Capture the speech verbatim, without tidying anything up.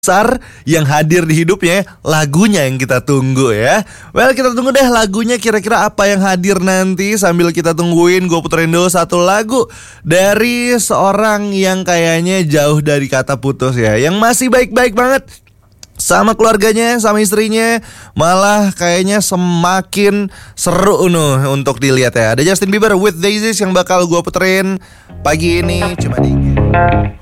besar yang hadir di hidupnya, lagunya yang kita tunggu ya. Well, kita tunggu deh lagunya kira-kira apa yang hadir nanti. Sambil kita tungguin, gue puterin dulu satu lagu dari seorang yang kayaknya jauh dari kata putus ya, yang masih baik-baik banget sama keluarganya, sama istrinya. Malah kayaknya semakin seru nuh untuk dilihat ya. Ada Justin Bieber with Daisies yang bakal gue puterin pagi ini. Cuma dikit.